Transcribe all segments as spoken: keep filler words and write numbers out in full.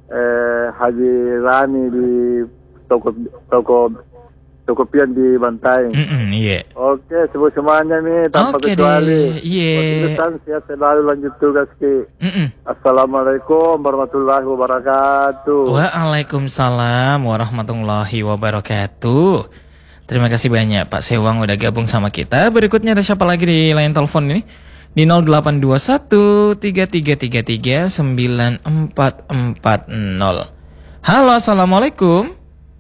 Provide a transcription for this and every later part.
eh, Haji Rani di toko toko Tokopedia di Bantai. Mm-mm, iya. Oke, semua semuanya nih tanpa Oke kecuali. deh, iya. Pesan sehat selalu, lanjut tugas Ki. Mm-mm. Assalamualaikum warahmatullahi wabarakatuh. Waalaikumsalam warahmatullahi wabarakatuh. Terima kasih banyak Pak Sewang udah gabung sama kita. Berikutnya ada siapa lagi di line telepon ini? Di nol delapan dua satu tiga tiga tiga tiga sembilan empat empat nol. Halo, assalamualaikum.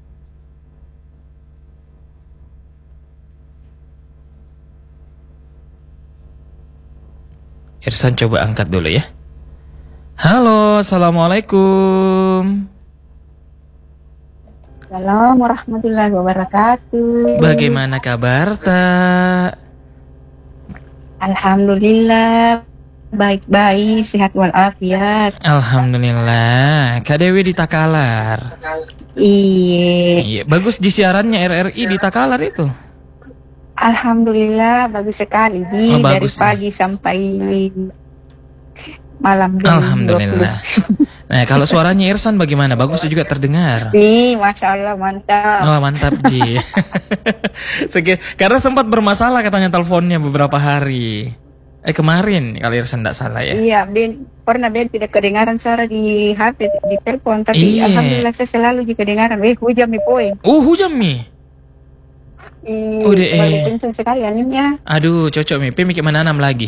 Irsan coba angkat dulu ya. Halo, assalamualaikum. Assalamualaikum warahmatullahi wabarakatuh. Bagaimana kabar, Tak? Alhamdulillah, baik-baik, sehat walafiat. Alhamdulillah. Kak Dewi di Takalar. Iya. Iya, bagus di siarannya R R I di Takalar itu. Alhamdulillah, bagus sekali Ji. Oh, dari bagus, pagi sampai malam. Alhamdulillah. Nah, kalau suaranya Irsan bagaimana? Bagus juga terdengar. Ih, Masya Allah, mantap. Oh, mantap Ji. Segi- Karena sempat bermasalah katanya teleponnya beberapa hari. Eh kemarin kalau Irsan tidak salah ya. Iya, Ben, pernah Ben tidak kedengaran suara di H P, di telepon, tapi Iya. alhamdulillah saya selalu di kedengaran. Eh, hujan mi poin. Oh, hujan mi. Ih, Udah, eh. terlalu kencang sekali anginnya. Aduh, cocok mi. Pi mikir menanam lagi.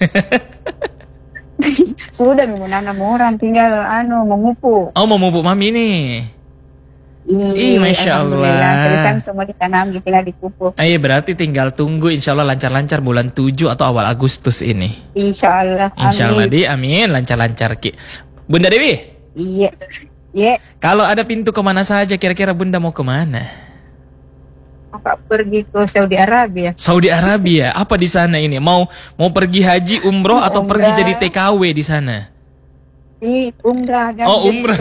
Sudah mau nanam orang, tinggal anu memupuk. Oh, mau mupuk mami nih. Ih, Masya Allah. Selesai semua ditanam, tinggal dipupuk. Iya, berarti tinggal tunggu insya Allah lancar-lancar bulan tujuh atau awal Agustus ini. Insya Allah. Insya Allah Amin. di, amin, lancar-lancar Ki. Bunda Dewi, Iya. Iya. kalau ada pintu kemana saja kira-kira Bunda mau kemana? Apa pergi ke Saudi Arabia? Saudi Arabia, apa di sana ini? Mau mau pergi haji umroh atau Umrah. pergi jadi T K W di sana? Di umrah. jangan Oh, jadi- umrah.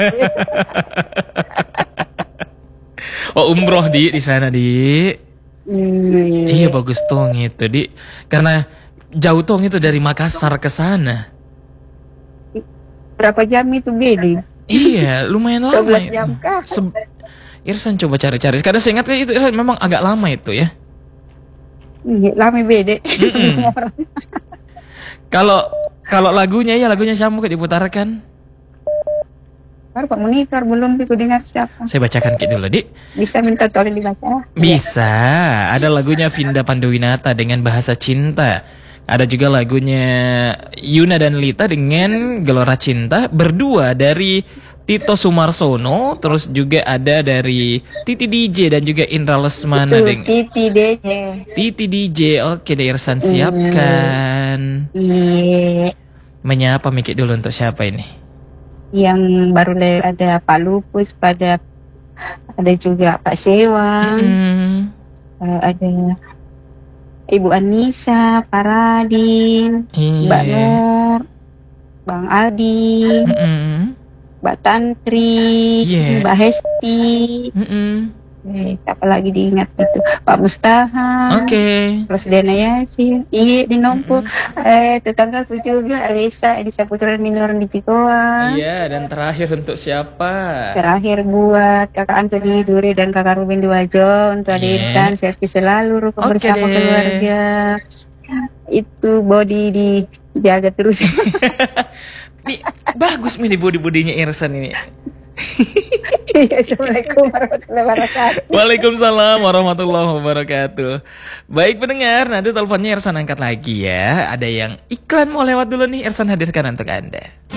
Oh, umroh di di sana di. Iya. Iya bagus tong itu di. Karena jauh tong itu dari Makassar ke sana. Berapa jam itu Beli? Iya, lumayan lama. sebelas ya. jam kah? Se- Irsan coba cari-cari. Karena saya ingat itu Irsan memang agak lama itu ya. Iya, lama beda. Mm-mm. Kalau kalau lagunya ya lagunya Syamuk diputarkan. Baru Pak Monitor belum aku dengar siapa. Saya bacakan Ki dulu, Di. Bisa minta tolong dibaca? Bisa. Ada lagunya Vinda Panduwinata dengan Bahasa Cinta. Ada juga lagunya Yuna dan Lita dengan Gelora Cinta. Berdua dari Tito Sumarsono. Terus juga ada dari Titi D J dan juga Indra Lesmana Itu dengan Titi D J. Titi D J. Oke, deh Irsan siapkan. Iya. Menyapa Miki dulu untuk siapa ini? Yang baru le- ada Pak Lupus, pada ada juga Pak Sewang, Hmm. eh, ada Ibu Anissa, Pak Radin, Mbak Iya. Nur, Bang Aldi, Mm-mm. Mbak Tantri, Iya. Mbak Hesti, Mm-mm. eh, apa lagi diingat itu Pak Mustaha, Oke. terus Dena Yasin, iya di Nompo, eh tetanggaku juga Alisa, Elisa Putra Minor di Cikoa. Iya, dan terakhir untuk siapa? Terakhir buat kakak Antoni Duri dan kakak Ruben Diwajo untuk adik Iya. Irsan, sehat selalu, rukun Oke bersama deh. keluarga. Itu body dijaga terus. Nih, bagus nih body-bodinya Irsan ini. Assalamualaikum warahmatullahi wabarakatuh. Waalaikumsalam warahmatullahi wabarakatuh. Baik pendengar, nanti teleponnya Irsan angkat lagi ya. Ada yang iklan mau lewat dulu nih, Irsan hadirkan untuk Anda.